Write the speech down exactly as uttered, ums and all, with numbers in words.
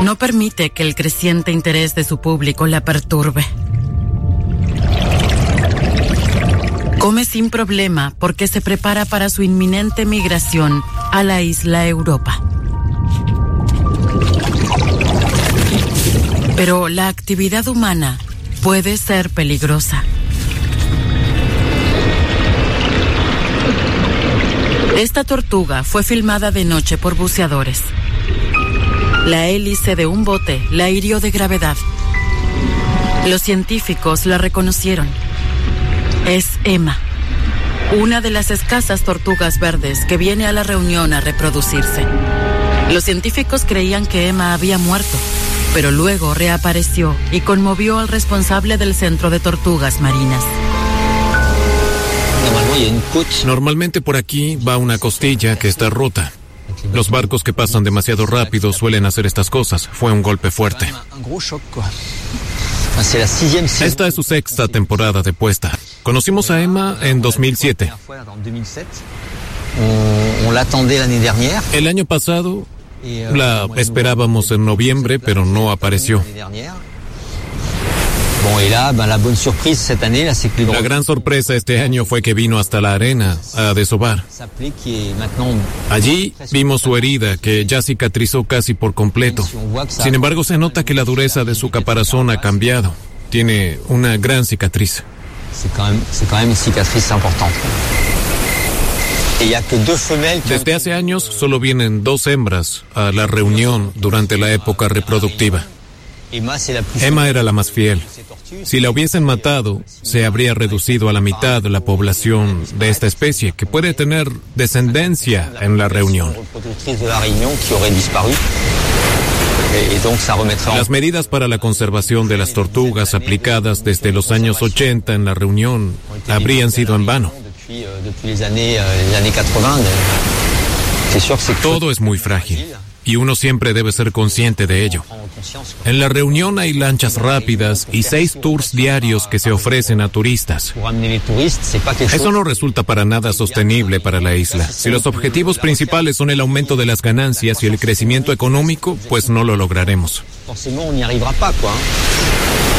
No permite que el creciente interés de su público la perturbe. Come sin problema porque se prepara para su inminente migración a la isla Europa. Pero la actividad humana puede ser peligrosa. Esta tortuga fue filmada de noche por buceadores. La hélice de un bote la hirió de gravedad. Los científicos la reconocieron. Es Emma, una de las escasas tortugas verdes que viene a la reunión a reproducirse. Los científicos creían que Emma había muerto, pero luego reapareció y conmovió al responsable del centro de tortugas marinas. Normalmente por aquí va una costilla que está rota. Los barcos que pasan demasiado rápido suelen hacer estas cosas. Fue un golpe fuerte. Esta es su sexta temporada de puesta. Conocimos a Emma en dos mil siete. El año pasado la esperábamos en noviembre, pero no apareció. La gran sorpresa este año fue que vino hasta la arena a desovar. Allí vimos su herida, que ya cicatrizó casi por completo. Sin embargo, se nota que la dureza de su caparazón ha cambiado. Tiene una gran cicatriz. Desde hace años solo vienen dos hembras a la reunión durante la época reproductiva. Emma era la más fiel. Si la hubiesen matado, se habría reducido a la mitad la población de esta especie, que puede tener descendencia en la reunión. Las medidas para la conservación de las tortugas aplicadas desde los años ochenta en la reunión habrían sido en vano. Todo es muy frágil y uno siempre debe ser consciente de ello. En la reunión hay lanchas rápidas y seis tours diarios que se ofrecen a turistas. Eso no resulta para nada sostenible para la isla. Si los objetivos principales son el aumento de las ganancias y el crecimiento económico, pues no lo lograremos.